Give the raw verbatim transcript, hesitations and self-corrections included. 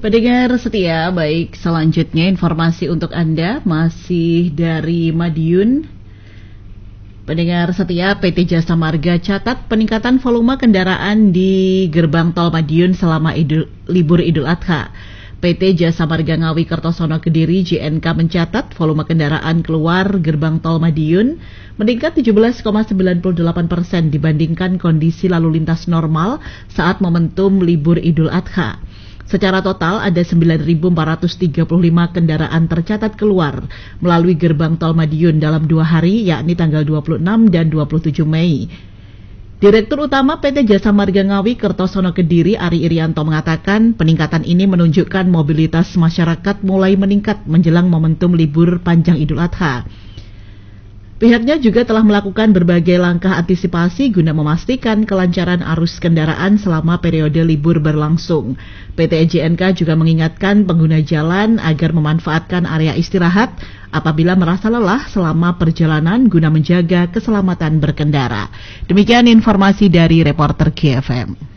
Pendengar setia, baik selanjutnya informasi untuk Anda masih dari Madiun. Pendengar setia, P T Jasa Marga catat peningkatan volume kendaraan di gerbang tol Madiun selama idul, libur Idul Adha. P T Jasa Marga Ngawi Kertosono Kediri J N K mencatat volume kendaraan keluar gerbang tol Madiun meningkat tujuh belas koma sembilan delapan persen dibandingkan kondisi lalu lintas normal saat momentum libur Idul Adha. Secara total ada sembilan ribu empat ratus tiga puluh lima kendaraan tercatat keluar melalui gerbang tol Madiun dalam dua hari, yakni tanggal dua puluh enam dan dua puluh tujuh Mei. Direktur Utama P T Jasa Marga Ngawi Kertosono Kediri Ari Irianto mengatakan peningkatan ini menunjukkan mobilitas masyarakat mulai meningkat menjelang momentum libur panjang Idul Adha. Pihaknya juga telah melakukan berbagai langkah antisipasi guna memastikan kelancaran arus kendaraan selama periode libur berlangsung. P T J N K juga mengingatkan pengguna jalan agar memanfaatkan area istirahat apabila merasa lelah selama perjalanan guna menjaga keselamatan berkendara. Demikian informasi dari reporter K F M.